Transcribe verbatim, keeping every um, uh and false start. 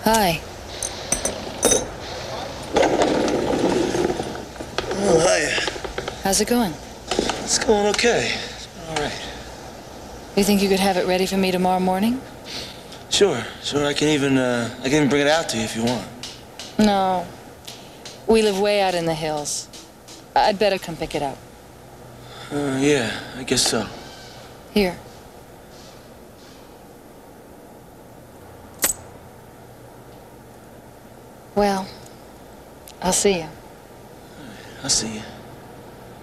Hi. Oh, hiya. How's it going? It's going okay. It's been all right. You think you could have it ready for me tomorrow morning? Sure, sure. I can even, uh, I can even bring it out to you if you want. No. We live way out in the hills. I'd better come pick it up. Uh, yeah, I guess so. Here. Well, I'll see you. I'll see you.